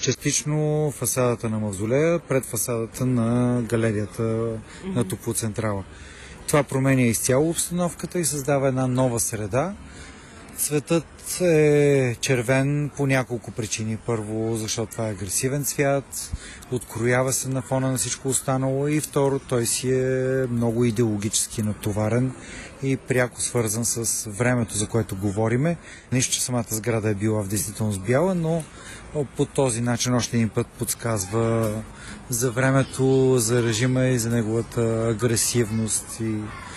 частично фасадата на мавзолея пред фасадата на галерията на Топлоцентрала. Това променя изцяло обстановката и създава една нова среда. Цветът е червен по няколко причини. Първо, защото това е агресивен цвят, откроява се на фона на всичко останало, и второ, той си е много идеологически натоварен и пряко свързан с времето, за което говориме. Нищо, че самата сграда е била в действителност бяла, но по този начин още един път подсказва за времето, за режима и за неговата агресивност и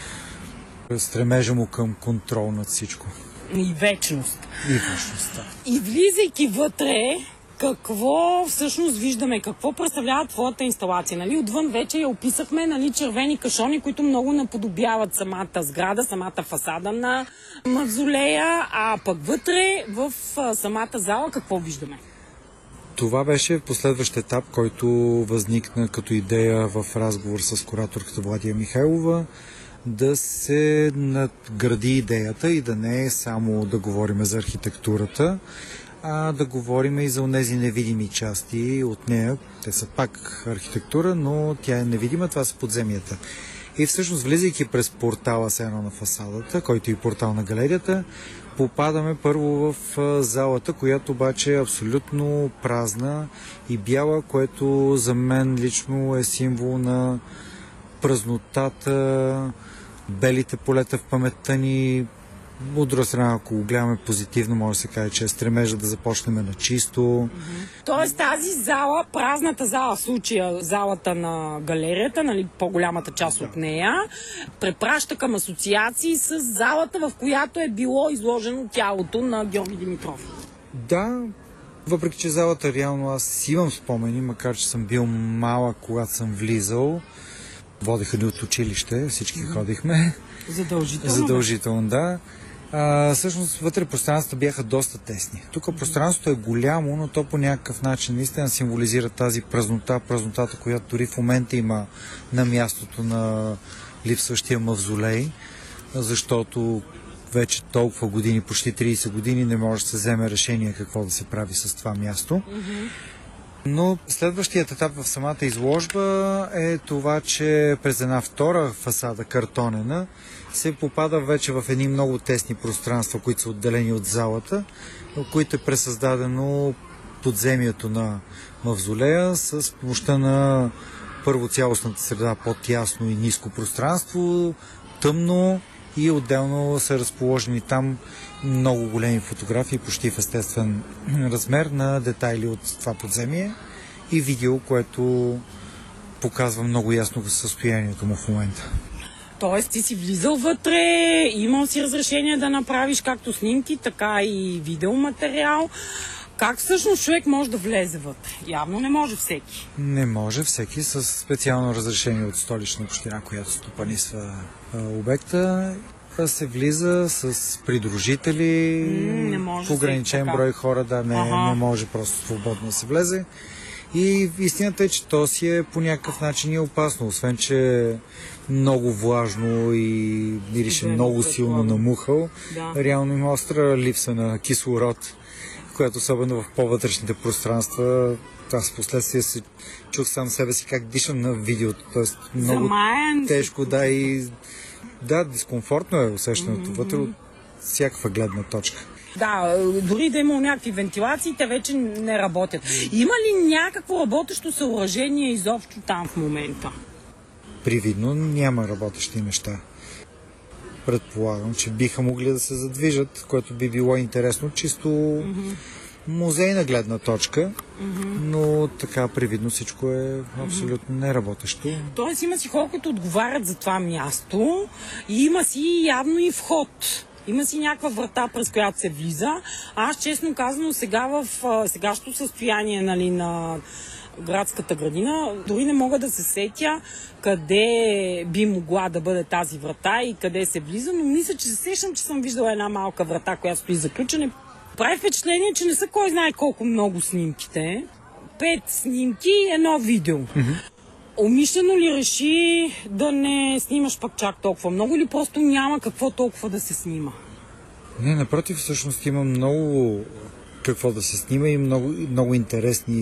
стремежа му към контрол над всичко. И вечност. И вечността. И влизайки вътре, какво всъщност виждаме? Какво представлява твоята инсталация? Нали? Отвън вече я описахме, нали, червени кашони, които много наподобяват самата сграда, самата фасада на мавзолея, а пък вътре в самата зала какво виждаме? Това беше последващ етап, който възникна като идея в разговор с кураторката Владия Михайлова, да се надгради идеята и да не е само да говорим за архитектурата, а да говорим и за онези невидими части от нея. Те са пак архитектура, но тя е невидима, това са подземията. И всъщност, влизайки през портала с едно на фасадата, който е и портал на галерията, попадаме първо в залата, която обаче е абсолютно празна и бяла, което за мен лично е символ на празнотата, белите полета в паметта ни. От друга страна, ако го гледаме позитивно, може да се каже, че е стремежа да започнем на чисто. Тоест тази зала, празната зала, в случая залата на галерията, нали, по-голямата част от нея, препраща към асоциации с залата, в която е било изложено тялото на Георги Димитров. Да, въпреки че залата реално аз имам спомени, макар че съм бил малък, когато съм влизал. Водиха ни от училище, всички ходихме. Задължително, да. Всъщност вътре пространствата бяха доста тесни. Тук пространството е голямо, но то по някакъв начин наистина символизира тази празнота, празнотата, която дори в момента има на мястото на липсващия мавзолей, защото вече толкова години, почти 30 години, не може да се вземе решение какво да се прави с това място. Но следващият етап в самата изложба е това, че през една втора фасада, картонена, се попада вече в едни много тесни пространства, които са отделени от залата, в които е пресъздадено подземието на мавзолея с помощта на първо цялостната среда, по-тясно и ниско пространство, тъмно, и отделно са разположени там много големи фотографии, почти в естествен размер, на детайли от това подземие и видео, което показва много ясно състоянието му в момента. Тоест ти си влизал вътре, имал си разрешение да направиш както снимки, така и видеоматериал. Как всъщност човек може да влезе вътре? Явно не може всеки. Не може всеки, с специално разрешение от Столична община, която стопанисва обекта. Се влиза с придружители, в ограничен брой хора, не може просто свободно да се влезе. И истината е, че то си е по някакъв начин и опасно, освен че е много влажно и мирише много силно на мухъл. Да. Реално има остра липса на кислород, която особено в по-вътрешните пространства, аз в последствие се чух сам себе си как дишам на видеото. Тоест много тежко, да, и да, дискомфортно е усещането вътре от всякаква гледна точка. Да, дори да има някакви вентилации, те вече не работят. Има ли някакво работещо съоръжение изобщо там в момента? Привидно няма работещи неща. Предполагам, че биха могли да се задвижат, което би било интересно, чисто музейна гледна точка, но така привидно всичко е абсолютно неработещо. Тоест има си хора, които отговарят за това място и има си явно и вход. Има си някаква врата, през която се влиза. Аз, честно казано, сега в сегашното състояние, нали, на градската градина, дори не мога да се сетя къде би могла да бъде тази врата и къде се влиза, но мисля, че се сещам, че съм виждала една малка врата, която стои заключена. Прави впечатление, че не са кой знае колко много снимките. 5 снимки и едно видео. Умишлено ли реши да не снимаш пък чак толкова много или просто няма какво толкова да се снима? Не, напротив, всъщност има много какво да се снима и много интересни